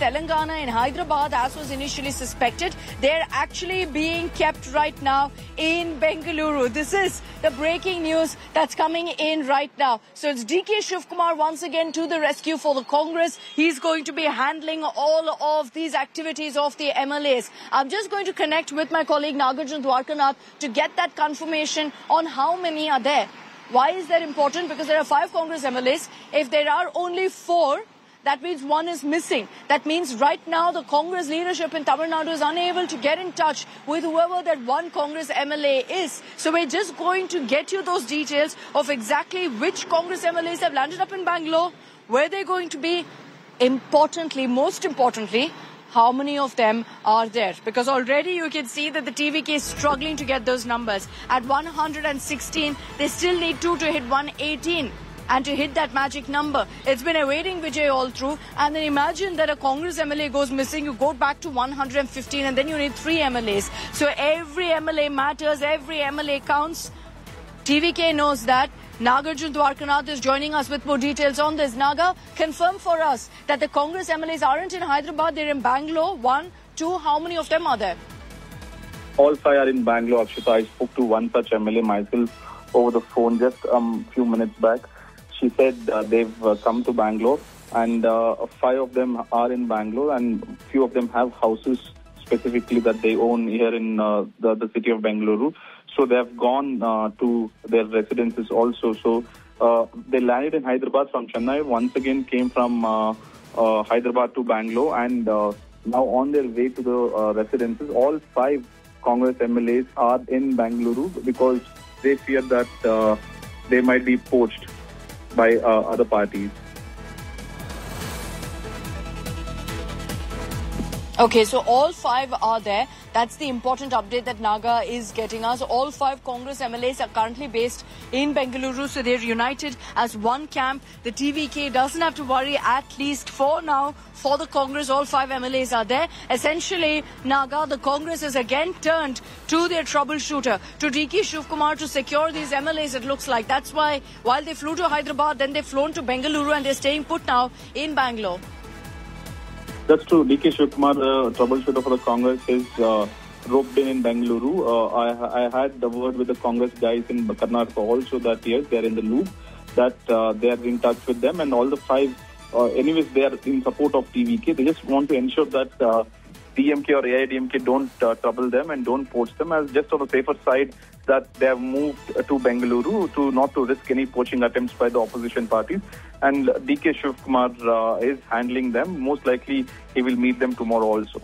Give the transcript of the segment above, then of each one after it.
Telangana, in Hyderabad, as was initially suspected. They're actually being kept right now in Bengaluru. This is the breaking news that's coming in right now. So it's DK Shivkumar once again to the rescue for the Congress. He's going to be handling all of these activities of the MLAs. I'm just going to connect with my colleague Nagarjun Dwarkanath to get that confirmation on how many are there. Why is that important? Because there are 5 Congress MLAs. If there are only 4, that means 1 is missing. That means right now the Congress leadership in Tamil Nadu is unable to get in touch with whoever that one Congress MLA is. So we're just going to get you those details of exactly which Congress MLAs have landed up in Bangalore, where they're going to be. Importantly, most importantly, how many of them are there? Because already you can see that the TVK is struggling to get those numbers. At 116, they still need 2 to hit 118 and to hit that magic number. It's been awaiting Vijay all through. And then imagine that a Congress MLA goes missing, you go back to 115 and then you need 3 MLAs. So every MLA matters, every MLA counts. TVK knows that. Nagarjun Dwarkanath is joining us with more details on this. Naga, confirm for us that the Congress MLAs aren't in Hyderabad, they're in Bangalore. 1, 2, how many of them are there? All 5 are in Bangalore, Akshita. I spoke to one such MLA myself over the phone just a few minutes back. She said they've come to Bangalore and 5 of them are in Bangalore and few of them have houses specifically that they own here in the city of Bengaluru. So they have gone to their residences also. So they landed in Hyderabad from Chennai, once again came from Hyderabad to Bangalore and now on their way to the residences. All 5 Congress MLAs are in Bengaluru because they fear that they might be poached by other parties. Okay, so all 5 are there. That's the important update that Naga is getting us. All 5 Congress MLAs are currently based in Bengaluru, so they're united as one camp. The TVK doesn't have to worry, at least for now. For the Congress, all 5 MLAs are there. Essentially, Naga, the Congress has again turned to their troubleshooter, to DK Shivkumar, to secure these MLAs, it looks like. That's why, while they flew to Hyderabad, then they've flown to Bengaluru and they're staying put now in Bangalore. That's true. DK Shivkumar, the troubleshooter for the Congress, is roped in Bengaluru. I had the word with the Congress guys in Karnataka also that yes, they are in the loop, that they are in touch with them, and all the 5, anyways, they are in support of TVK. They just want to ensure that DMK or AIDMK don't trouble them and don't poach them, as just on the safer side that they have moved to Bengaluru to not to risk any poaching attempts by the opposition parties. And DK Shivkumar is handling them. Most likely he will meet them tomorrow also.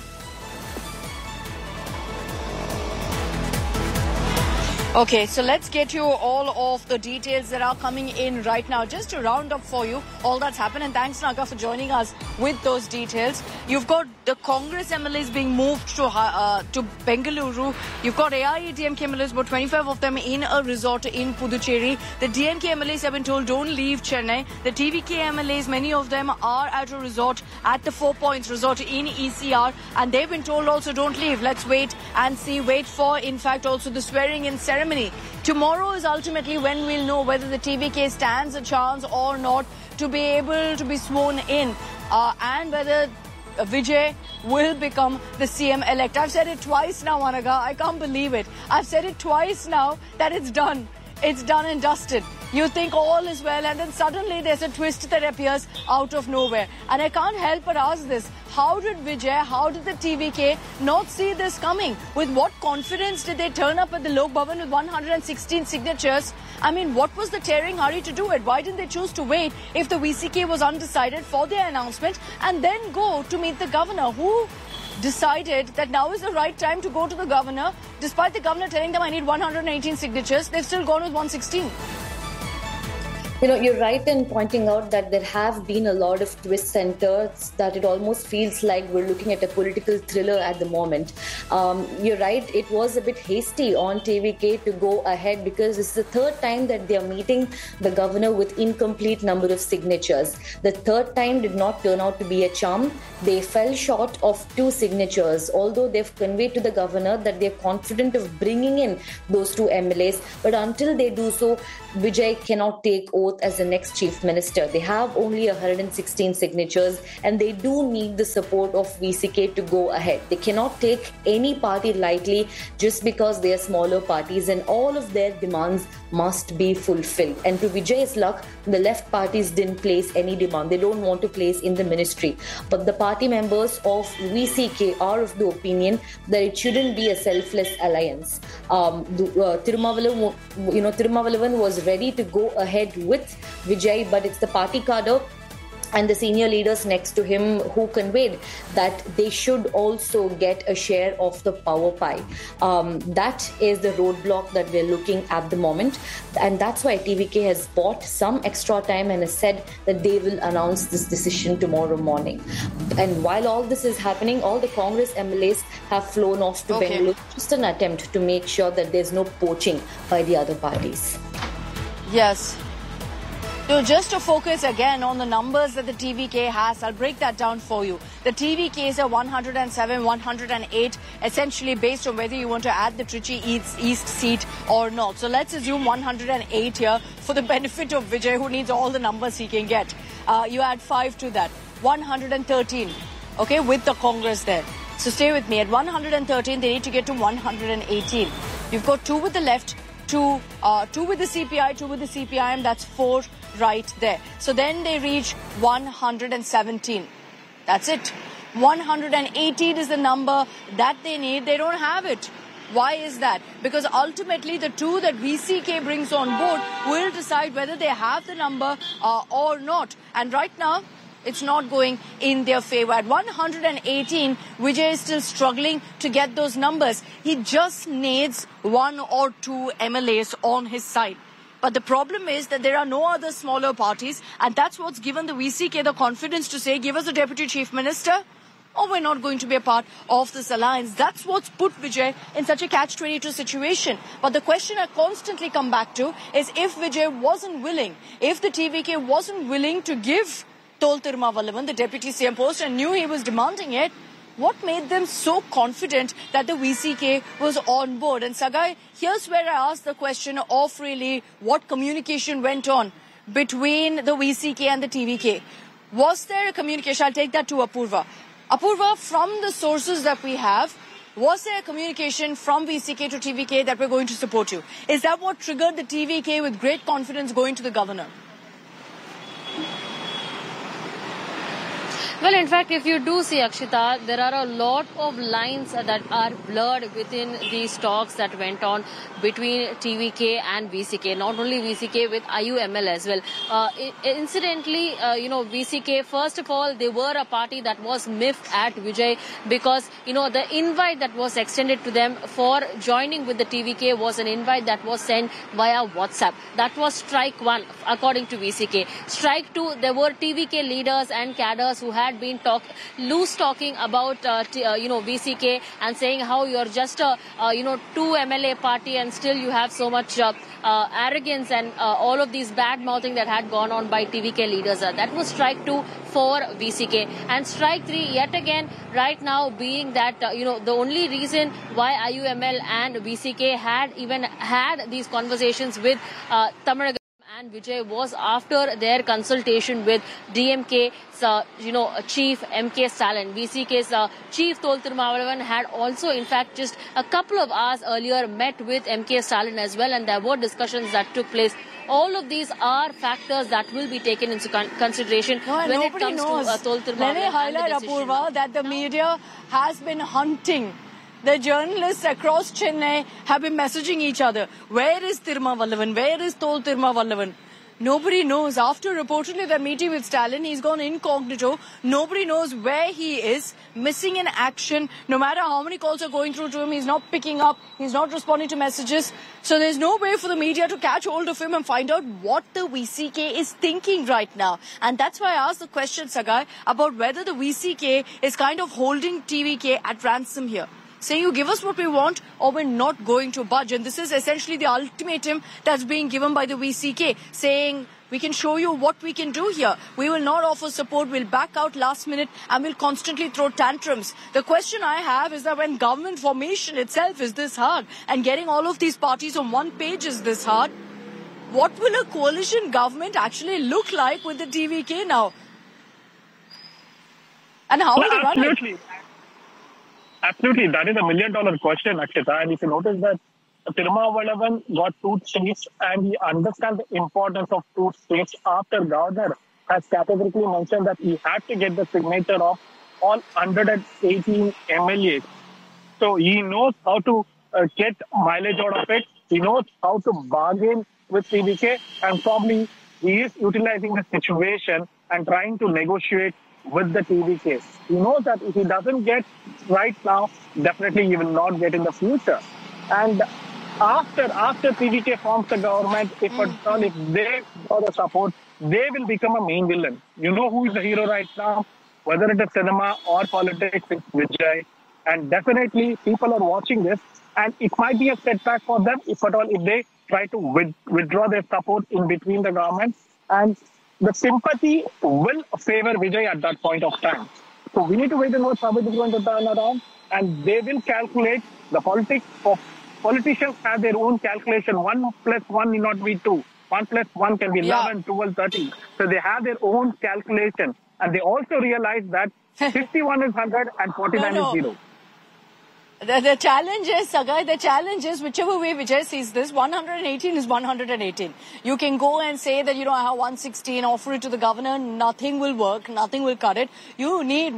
Okay, so let's get you all of the details that are coming in right now. Just to round up for you all that's happened, and thanks Naga for joining us with those details. You've got the Congress MLAs being moved to Bengaluru. You've got AIADMK MLAs, about 25 of them in a resort in Puducherry. The DMK MLAs have been told don't leave Chennai. The TVK MLAs, many of them are at a resort, at the 4 Points resort in ECR, and they've been told also don't leave. Let's wait and see. Wait for, in fact, also the swearing-in ceremony. Tomorrow is ultimately when we'll know whether the TVK stands a chance or not to be able to be sworn in, and whether Vijay will become the CM-elect. I've said it twice now, Anaga. I can't believe it. I've said it twice now that it's done. It's done and dusted. You think all is well, and then suddenly there's a twist that appears out of nowhere. And I can't help but ask this. How did Vijay, how did the TVK not see this coming? With what confidence did they turn up at the Lok Bhavan with 116 signatures? I mean, what was the tearing hurry to do it? Why didn't they choose to wait if the VCK was undecided for their announcement and then go to meet the governor, who decided that now is the right time to go to the governor? Despite the governor telling them I need 118 signatures, they've still gone with 116. You know, you're right in pointing out that there have been a lot of twists and turns, that it almost feels like we're looking at a political thriller at the moment. You're right, it was a bit hasty on TVK to go ahead because this is the 3rd time that they are meeting the governor with incomplete number of signatures. The 3rd time did not turn out to be a charm. They fell short of 2 signatures, although they've conveyed to the governor that they're confident of bringing in those 2 MLAs. But until they do so, Vijay cannot take over oath as the next chief minister. They have only 116 signatures and they do need the support of VCK to go ahead. They cannot take any party lightly just because they are smaller parties, and all of their demands must be fulfilled. And to Vijay's luck, the left parties didn't place any demand. They don't want to place in the ministry. But the party members of VCK are of the opinion that it shouldn't be a selfless alliance. Tirumavalavan was ready to go ahead with Vijay, but it's the party cadre and the senior leaders next to him who conveyed that they should also get a share of the power pie. That is the roadblock that we're looking at the moment, and that's why TVK has bought some extra time and has said that they will announce this decision tomorrow morning. And while all this is happening, all the Congress MLAs have flown off to Bengaluru, just an attempt to make sure that there's no poaching by the other parties. Yes. So just to focus again on the numbers that the TVK has, I'll break that down for you. The TVK is a 107, 108, essentially based on whether you want to add the Trichy East seat or not. So let's assume 108 here for the benefit of Vijay, who needs all the numbers he can get. You add 5 to that. 113, okay, with the Congress there. So stay with me. At 113, they need to get to 118. You've got 2 with the left, 2 with the CPI, 2 with the CPIM, that's 4 right there. So then they reach 117. That's it. 118 is the number that they need. They don't have it. Why is that? Because ultimately the 2 that VCK brings on board will decide whether they have the number or not. And right now, it's not going in their favor. At 118, Vijay is still struggling to get those numbers. He just needs 1 or 2 MLAs on his side. But the problem is that there are no other smaller parties, and that's what's given the VCK the confidence to say, give us a deputy chief minister, or we're not going to be a part of this alliance. That's what's put Vijay in such a catch-22 situation. But the question I constantly come back to is, if Vijay wasn't willing, if the TVK wasn't willing to give Tol Tirumavalavan the deputy CM post and knew he was demanding it, what made them so confident that the VCK was on board? And Sagai, here's where I ask the question of really what communication went on between the VCK and the TVK. Was there a communication? I'll take that to Apurva. Apurva, from the sources that we have, was there a communication from VCK to TVK that we're going to support you? Is that what triggered the TVK with great confidence going to the governor? Well, in fact, if you do see, Akshita, there are a lot of lines that are blurred within these talks that went on between TVK and VCK. Not only VCK, with IUML as well. Incidentally, VCK, first of all, they were a party that was miffed at Vijay because, the invite that was extended to them for joining with the TVK was an invite that was sent via WhatsApp. That was strike 1, according to VCK. Strike 2, there were TVK leaders and cadres who had been loose talking about VCK and saying how you're just a 2 MLA party and still you have so much arrogance and all of these bad mouthing that had gone on by TVK leaders. That was strike 2 for VCK. And strike 3 yet again right now being that the only reason why IUML and VCK had even had these conversations with Tamil and Vijay was after their consultation with DMK's, chief MK Stalin. VCK's chief Tol Tirumavalavan had also, in fact, just a couple of hours earlier met with MK Stalin as well, and there were discussions that took place. All of these are factors that will be taken into consideration when it comes to Tol Tirumavalavan. Let me highlight, Apurva, that the media has been hunting. The journalists across Chennai have been messaging each other. Where is Tirumavalavan? Where is Tol Tirumavalavan? Nobody knows. After reportedly the meeting with Stalin, he's gone incognito. Nobody knows where he is, missing in action. No matter how many calls are going through to him, he's not picking up. He's not responding to messages. So there's no way for the media to catch hold of him and find out what the VCK is thinking right now. And that's why I asked the question, Sagai, about whether the VCK is kind of holding TVK at ransom here. Saying you give us what we want or we're not going to budge. And this is essentially the ultimatum that's being given by the VCK, saying we can show you what we can do here. We will not offer support, we'll back out last minute and we'll constantly throw tantrums. The question I have is that when government formation itself is this hard and getting all of these parties on one page is this hard, what will a coalition government actually look like with the TVK now? And how will they run it? Absolutely. That is $1 million question, Akshita. And if you notice that Tirumavalavan got 2 states and he understands the importance of 2 states after Governor has categorically mentioned that he had to get the signature of all 118 MLAs. So he knows how to get mileage out of it. He knows how to bargain with TVK, and probably he is utilizing the situation and trying to negotiate with the TVK. He knows that if he doesn't get right now, definitely he will not get in the future. And after TVK forms the government, if they got the support, they will become a main villain. You know who is the hero right now? Whether it is cinema or politics, it's Vijay. And definitely people are watching this, and it might be a setback for them if they try to withdraw their support in between the governments. And the sympathy will favor Vijay at that point of time. So we need to wait and watch how it is going to turn around, and they will calculate. The politicians have their own calculation. 1 plus 1 will not be 2. 1 plus 1 can be 11, 12, 13. So they have their own calculation. And they also realize that 51 is 100 and 49 is 0. The challenge is, Sagai, whichever way Vijay sees this, 118 is 118. You can go and say that, I have 116, offer it to the governor, nothing will work, nothing will cut it. You need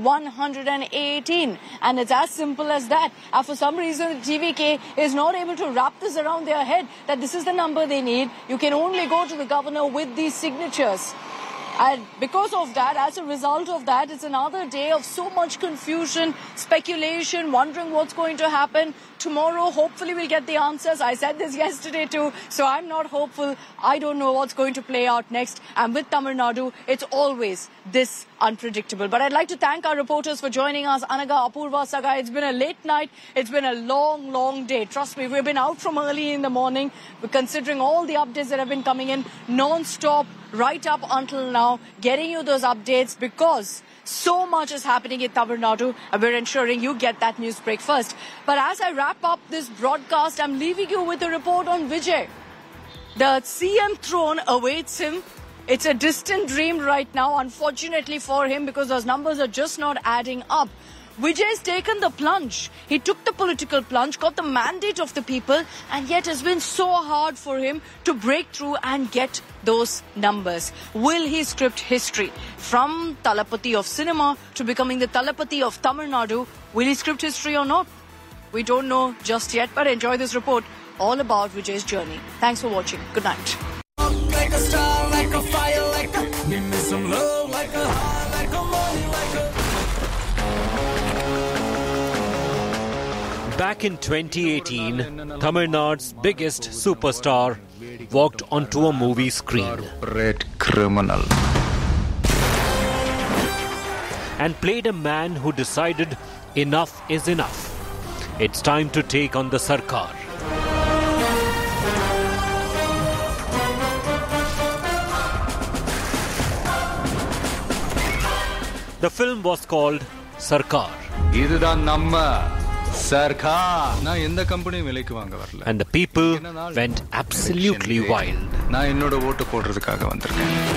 118. And it's as simple as that. And for some reason, TVK is not able to wrap this around their head, that this is the number they need. You can only go to the governor with these signatures. And because of that, as a result of that, it's another day of so much confusion, speculation, wondering what's going to happen. Tomorrow, hopefully, we'll get the answers. I said this yesterday too, so I'm not hopeful. I don't know what's going to play out next. And with Tamil Nadu, it's always this unpredictable. But I'd like to thank our reporters for joining us. Anaga, Apurva, Sagai, it's been a late night. It's been a long, long day. Trust me, we've been out from early in the morning. We're considering all the updates that have been coming in non-stop right up until now, getting you those updates because so much is happening in Tamil Nadu, and we're ensuring you get that news break first. But as I wrap up this broadcast, I'm leaving you with a report on Vijay. The CM throne awaits him. It's a distant dream right now, unfortunately for him, because those numbers are just not adding up. Vijay's taken the plunge. He took the political plunge, got the mandate of the people, and yet it's been so hard for him to break through and get those numbers. Will he script history? From Talapati of cinema to becoming the Talapati of Tamil Nadu, will he script history or not? We don't know just yet, but enjoy this report all about Vijay's journey. Thanks for watching. Good night. Like a star, like a fire, like a... Give me some love, like a heart, like a money, like a... Back in 2018, Tamil Nadu's biggest superstar walked onto a movie screen. Corporate criminal. And played a man who decided enough is enough. It's time to take on the Sarkar. The film was called Sarkar. இதுதான் நம்ம Sarkar. நான் எந்த company விலைக்கு வாங்க வரல. And the people went absolutely wild. நான் என்னோட ஓட்டு போடுறதுக்காக வந்திருக்கேன்.